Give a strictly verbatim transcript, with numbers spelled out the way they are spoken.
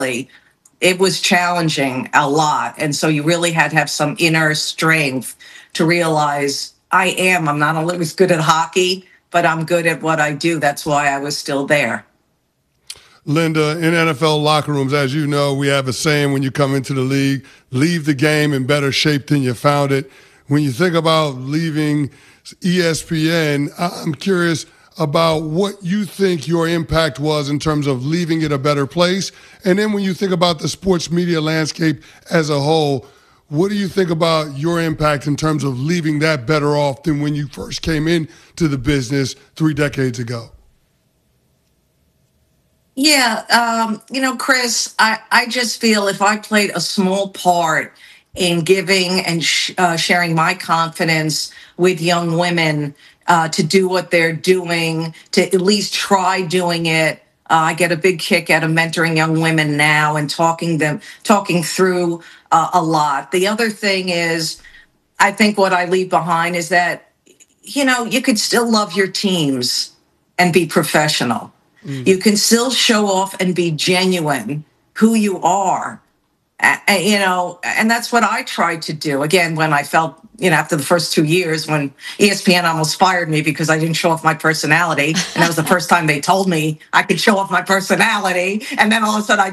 it was challenging a lot. And so you really had to have some inner strength to realize I am, I'm not always good at hockey, but I'm good at what I do. That's why I was still there. Linda, in N F L locker rooms, as you know, we have a saying when you come into the league, leave the game in better shape than you found it. When you think about leaving E S P N, I'm curious about what you think your impact was in terms of leaving it a better place. And then when you think about the sports media landscape as a whole, what do you think about your impact in terms of leaving that better off than when you first came into the business three decades ago? Yeah, um, you know, Chris, I, I just feel if I played a small part in giving and sh- uh, sharing my confidence with young women uh, to do what they're doing, to at least try doing it. Uh, I get a big kick out of mentoring young women now and talking them, talking through uh, a lot. The other thing is, I think what I leave behind is that, you know, you could still love your teams and be professional. Mm. You can still show off and be genuine who you are. Uh, you know, and that's what I tried to do. Again, when I felt, you know, after the first two years when E S P N almost fired me because I didn't show off my personality. And that was the first time they told me I could show off my personality. And then all of a sudden I